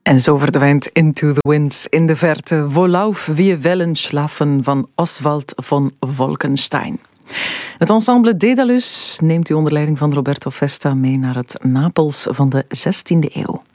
En zo verdwijnt Into the Wind in de verte Worauf wir wollen schlafen van Oswald von Wolkenstein. Het ensemble Daedalus neemt u onder leiding van Roberto Festa mee naar het Napels van de 16e eeuw.